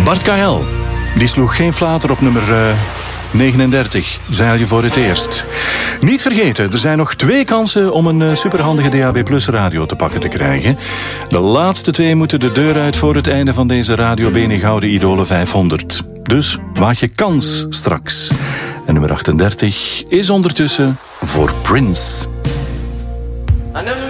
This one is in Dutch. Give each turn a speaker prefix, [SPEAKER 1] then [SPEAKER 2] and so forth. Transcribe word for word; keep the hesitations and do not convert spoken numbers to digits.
[SPEAKER 1] Bart K L, die sloeg geen flater op nummer uh, negenendertig. Zeil je voor het eerst. Niet vergeten, er zijn nog twee kansen om een uh, superhandige D A B Plus radio te pakken te krijgen. De laatste twee moeten de deur uit voor het einde van deze Radio Bene Gouden Idolen vijfhonderd. Dus waag je kans straks. En nummer achtendertig is ondertussen voor Prince.
[SPEAKER 2] I never